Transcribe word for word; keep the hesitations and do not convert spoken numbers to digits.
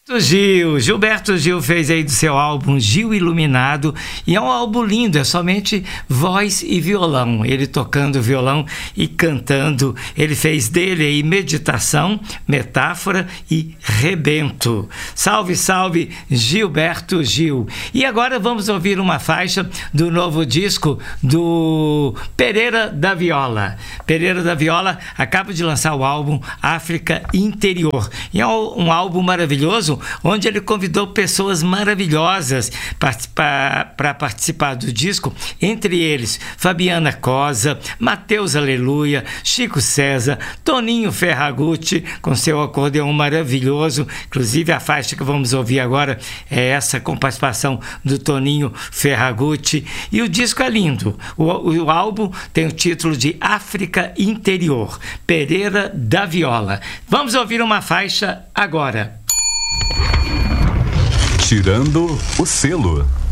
Gil, Gilberto Gil fez aí do seu álbum Gil Iluminado, e é um álbum lindo, é somente voz e violão, ele tocando violão e cantando. Ele fez dele aí Meditação, Metáfora e Rebento. Salve, salve, Gilberto Gil. E agora vamos ouvir uma faixa do novo disco do Pereira da Viola. Pereira da Viola acaba de lançar o álbum África Interior, e é um álbum maravilhoso, onde ele convidou pessoas maravilhosas para participar do disco, entre eles Fabiana Cosa, Mateus Aleluia, Chico César, Toninho Ferragutti, com seu acordeão maravilhoso. Inclusive a faixa que vamos ouvir agora é essa, com participação do Toninho Ferragutti. E o disco é lindo. O, o álbum tem o título de África Interior, Pereira da Viola. Vamos ouvir uma faixa agora. Tirando o selo.